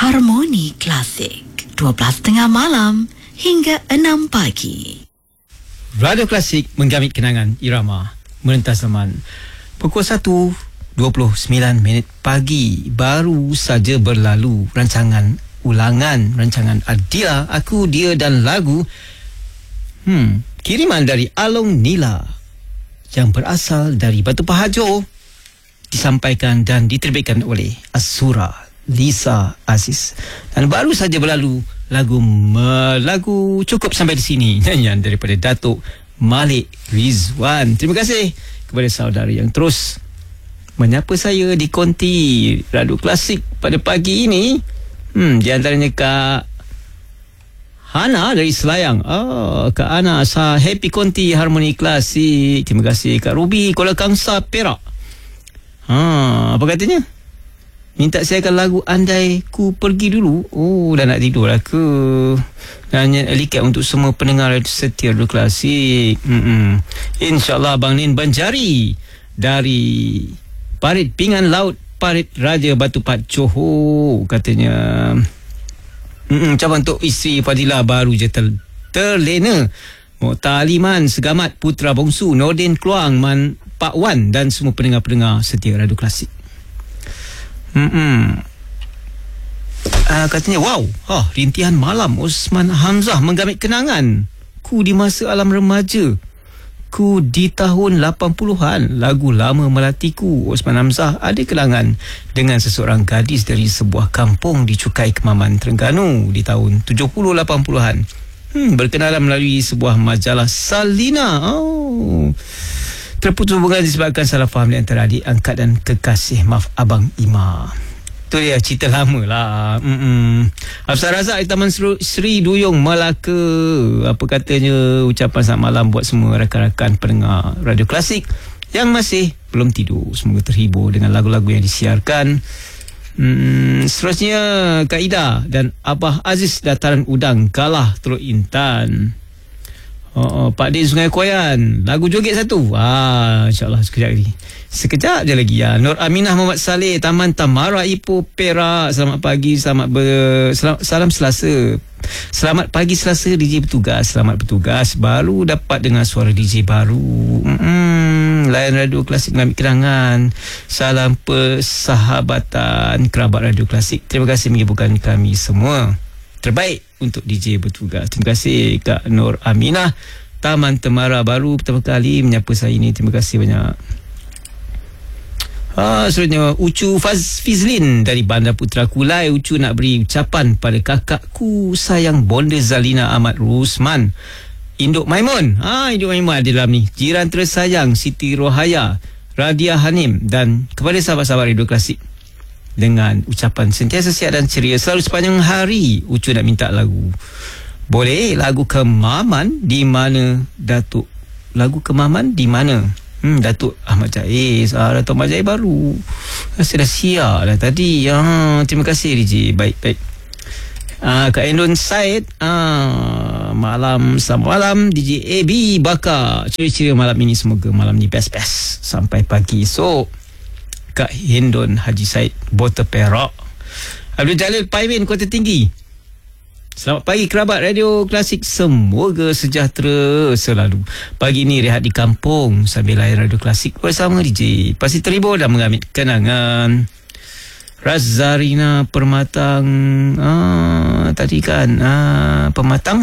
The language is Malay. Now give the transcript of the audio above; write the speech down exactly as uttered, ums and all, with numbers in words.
Harmoni Klasik, dua belas tiga puluh malam hingga enam pagi. Radio Klasik menggamit kenangan irama merentas zaman. Pukul satu dua puluh sembilan minit pagi baru saja berlalu rancangan ulangan rancangan Adila, Aku, Dia dan Lagu. Hmm, kiriman dari Along Nila yang berasal dari Batu Pahajo, disampaikan dan diterbitkan oleh Asura Lisa Aziz. Dan baru saja berlalu lagu lagu cukup sampai di sini, nyanyian daripada Datuk Malik Rizwan. Terima kasih kepada saudara yang terus menyapa saya di konti Radio Klasik pada pagi ini. Hmm, di antaranya Kak Hana dari Selayang. Oh, Kak Hana, sa happy konti Harmoni Klasik. Terima kasih Kak Ruby Kuala Kangsar Perak. Ha, apa katanya? Minta saya akan lagu Andai Ku Pergi Dulu. Oh, dah nak tidur lah ke? Nanya elikat untuk semua pendengar setia Radio Klasik. Mm-mm. InsyaAllah Abang Nin Banjari dari Parit Pingan Laut, Parit Raja Batu Pat Johor, katanya. Mm-mm. Ucapan untuk isteri Fadilah baru je ter- terlena. Muktaliman Segamat Putra Bongsu Nordin Keluang Man Pak Wan dan semua pendengar-pendengar setia Radio Klasik. Hmm. Uh, katanya wow, oh, rintihan malam Osman Hamzah menggamit kenangan ku di masa alam remaja, ku di tahun lapan puluhan, lagu lama melatiku. Osman Hamzah ada kenangan dengan seseorang gadis dari sebuah kampung di Cukai Kemaman, Terengganu di tahun tujuh puluh lapan puluhan. Hmm, berkenalan melalui sebuah majalah Salina. Oh, terputus hubungan disebabkan salah faham di antara adik angkat dan kekasih, maaf Abang Ima. Itu dia cerita lama lah. Mm-mm. Hafsah Razak di Taman Seri Duyung, Melaka. Apa katanya, ucapan selamat malam buat semua rakan-rakan pendengar Radio Klasik yang masih belum tidur. Semoga terhibur dengan lagu-lagu yang disiarkan. Hmm, seterusnya Kak Ida dan Abah Aziz Dataran Udang, Galah Teluk Intan. Oh, oh, Pak Din Sungai Kuayan, lagu joget satu. Ah, insyaAllah sekejap lagi. Sekejap je lagi ya. Nur Aminah Muhammad Saleh, Taman Tamara Ipoh Perak. Selamat pagi, selamat ber, sel, salam Selasa. Selamat pagi Selasa D J bertugas. Selamat bertugas. Baru dapat dengar suara D J baru. Hmm, layan Radio Klasik mengambil kenangan. Salam persahabatan kerabat Radio Klasik. Terima kasih menghiburkan kami semua. Terbaik untuk D J bertugas. Terima kasih Kak Nur Aminah, Taman Temara, baru pertama kali menyapa saya ini. Terima kasih banyak. Ah, selanjutnya Ucu Faz Fizlin dari Bandar Putra Kulai. Ucu nak beri ucapan pada kakakku sayang Bonda Zalina Ahmad Rusman, Induk Maimun. Ah, Induk Maimun ada dalam ni. Jiran tersayang Siti Rohaya, Radia Hanim, dan kepada sahabat-sahabat Radio Klasik dengan ucapan sentiasa sihat dan ceria selalu sepanjang hari. Ucu nak minta lagu. Boleh lagu Kemaman di mana Datuk? Lagu Kemaman di mana? Hmm, Datuk Ahmad Jaiz. Ah, Datuk Ahmad Jaiz baru. Rasa dah siap dah tadi. Ah, terima kasih D J. Baik, baik. Ah, Kak Endon Said. Ah, malam, selamat malam D J A B Bakar. Ceria-ceria malam ini, semoga malam ni best-best sampai pagi esok. Kak Hindon Haji Said, Bota Perak. Abdul Jalil Paimin, Kota Tinggi. Selamat pagi kerabat Radio Klasik, semoga sejahtera selalu. Pagi ini rehat di kampung sambil layan Radio Klasik bersama D J. Pasti terhibur dan mengambil kenangan. Razarina Permatang, ah, tadi kan ah, Pematang